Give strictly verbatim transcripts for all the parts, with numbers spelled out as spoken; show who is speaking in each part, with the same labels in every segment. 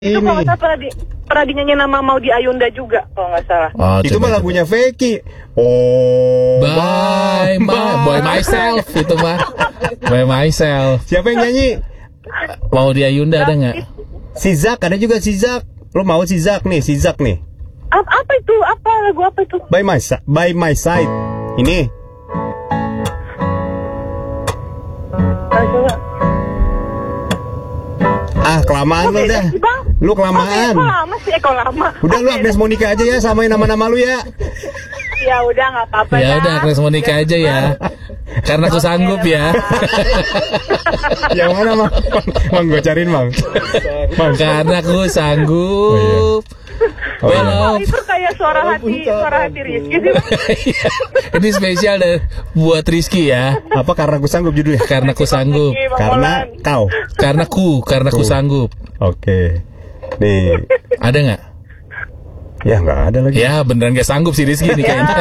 Speaker 1: Itu kalau nggak salah pernah, di, pernah dinyanyi nama Maudy Ayunda juga kalau nggak salah.
Speaker 2: Oh,
Speaker 3: itu mah lagunya Feki. Oh,
Speaker 2: Bye, bye, Boy Myself itu mah. Boy Myself.
Speaker 3: Siapa yang nyanyi?
Speaker 2: Maudy Ayunda ada nggak?
Speaker 3: Si Zak, ada juga si Zak. Lo mau si Zak nih, si Zak nih.
Speaker 1: Apa, apa itu? Apa lagu apa itu?
Speaker 3: By my si- by my side. Ini.
Speaker 1: Ah, coba.
Speaker 3: Ah, kelamaan lo dah. Lu kelamaan.
Speaker 1: Kok lama sih? Eh, kok lama?
Speaker 3: Udah lu Agnes Monica aja ya, samain nama-nama lu ya.
Speaker 1: Ya udah nggak apa-apa
Speaker 2: Ya udah, Agnes Monica aja ya. Karena aku sanggup ya.
Speaker 3: Yang mana, Mang? Mang, gue cariin, Mang. Mang.
Speaker 2: Karena aku sanggup.
Speaker 3: Oh, iya.
Speaker 1: Oh, itu kayak suara hati, suara hati Rizky sih. Bang.
Speaker 2: Ini spesial dan buat Rizky ya.
Speaker 3: Apa karena gue sanggup judulnya?
Speaker 2: Karena aku sanggup.
Speaker 1: Rizky, Bang
Speaker 3: Karena
Speaker 1: Molan.
Speaker 3: kau.
Speaker 2: Karena ku, karena aku sanggup.
Speaker 3: Oke. Nih.
Speaker 2: Ada nggak?
Speaker 3: Ya nggak ada lagi.
Speaker 2: Ya beneran gak sanggup sih Rizky nih kayaknya.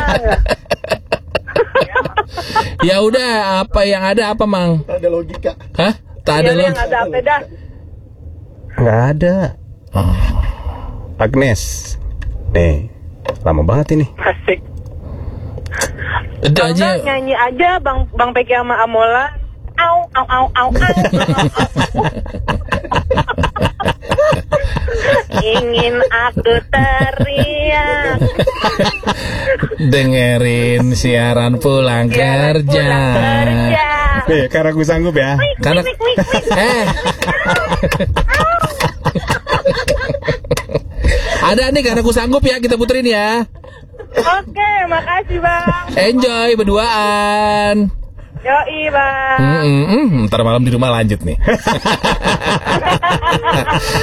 Speaker 2: Ya udah, apa yang ada apa Mang?
Speaker 3: Ada logika.
Speaker 2: Hah? Tak ada
Speaker 1: Iya,
Speaker 2: loh.
Speaker 1: yang ada apa dah?
Speaker 3: Nggak ada.
Speaker 2: Oh.
Speaker 3: Agnes. Nih. Lama banget ini.
Speaker 1: Asik.
Speaker 2: Udah
Speaker 1: Kalau
Speaker 2: aja.
Speaker 1: nggak, nyanyi aja Bang Bang Peki sama Amola. Au au au au au. Ingin aku teriak.
Speaker 2: Dengerin siaran pulang
Speaker 1: Biar
Speaker 2: kerja.
Speaker 1: pulang kerja.
Speaker 3: Nih, karena gue sanggup ya.
Speaker 2: Karena eh ada nih karena aku sanggup ya, kita puterin ya.
Speaker 1: Oke, makasih Bang.
Speaker 2: Enjoy berduaan.
Speaker 1: Yoi Bang.
Speaker 2: Mm-mm, mm, ntar malam di rumah lanjut nih.